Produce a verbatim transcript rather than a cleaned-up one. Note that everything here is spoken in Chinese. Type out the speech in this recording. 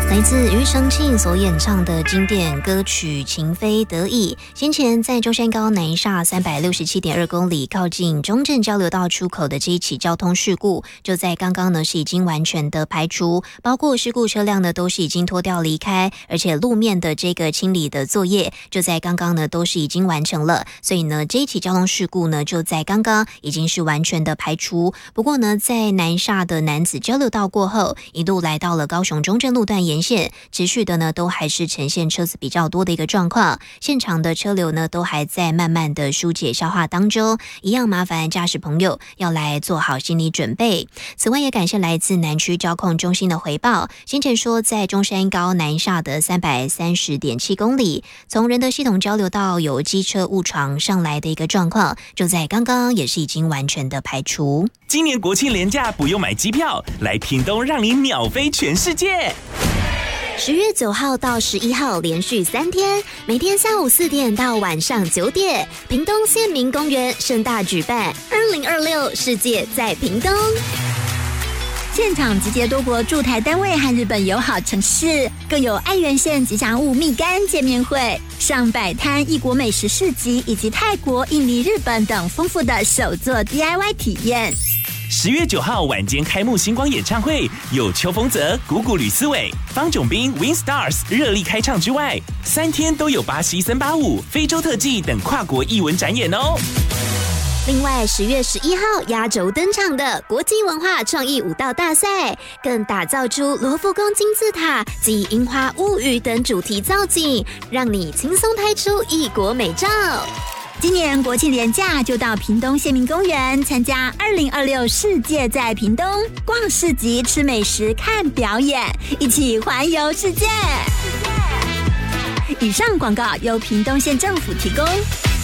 来自庾澄庆所演唱的经典歌曲《情非得已》。先前在中山高南沙三百六十七点二公里靠近中正交流道出口的这一起交通事故，就在刚刚呢是已经完全的排除，包括事故车辆呢都是已经拖吊离开，而且路面的这个清理的作业就在刚刚呢都是已经完成了，所以呢这一起交通事故呢就在刚刚已经是完全的排除。不过呢在南沙的南子交流道过后，一路来到了高雄中正路段沿线，持续的呢都还是呈现车子比较多的一个状况，现场的车流呢都还在慢慢的疏解消化当中，一样麻烦驾驶朋友要来做好心理准备。此外也感谢来自南区交控中心的回报，先前说在中山高南沙的三百三十点七公里，从仁德系统交流道有机车误闯上来的一个状况，就在刚刚也是已经完全的排除。 今年国庆连假不用买机票，来屏东让你秒飞全世界。 十月九号到十一号连续三天，每天下午四点到晚上九点，屏东县民公园盛大举办二零二六世界在屏东。 现场集结多国驻台单位和日本友好城市，更有爱媛县吉祥物蜜柑见面会、上百摊异国美食市集，以及泰国、印尼、日本等丰富的手作 D I Y 体验。 十月九号晚间开幕星光演唱会，有邱锋泽、谷谷吕思伟、方炯斌、Win Stars 热力开唱之外，三天都有巴西森巴舞、非洲特技等跨国艺文展演哦。 另外，十月十一号压轴登场的国际文化创意舞蹈大赛，更打造出罗浮宫金字塔及樱花物语等主题造景，让你轻松拍出异国美照。 今年国庆连假就到屏东县民公园参加二零二六世界在屏东，逛市集、吃美食、看表演，一起环游世界。以上广告由屏东县政府提供。